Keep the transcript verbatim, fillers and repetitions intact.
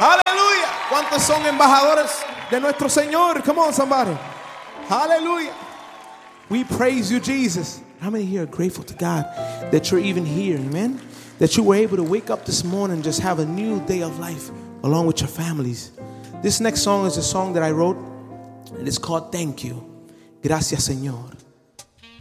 Aleluya. ¿Cuántos son embajadores de nuestro Señor? Come on, somebody. Hallelujah. We praise you, Jesus. How many here are grateful to God that you're even here? Amen. That you were able to wake up this morning and just have a new day of life along with your families. This next song is a song that I wrote, and it's called Thank You. Gracias, Señor.